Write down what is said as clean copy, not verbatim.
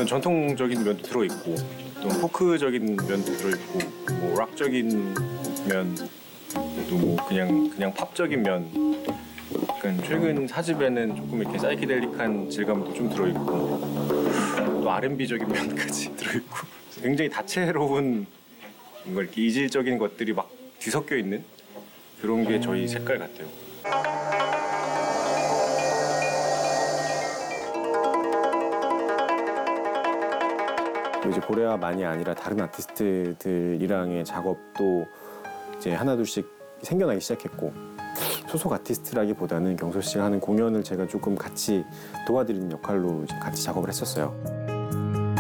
어떤 전통적인 면도 들어있고 또 포크적인 면도 들어있고 뭐 락적인 면도 뭐 그냥 팝적인 면. 약간 최근 4집에는 조금 이렇게 사이키델릭한 질감도 좀 들어있고 또 R&B적인 면까지 들어있고 굉장히 다채로운 뭔가 이렇게 이질적인 것들이 막 뒤섞여 있는 그런 게 저희 색깔 같아요. 이제 고래아만이 아니라 다른 아티스트들이랑의 작업도 이제 하나둘씩 생겨나기 시작했고 소속 아티스트라기보다는 경서 씨가 하는 공연을 제가 조금 같이 도와드리는 역할로 이제 같이 작업을 했었어요.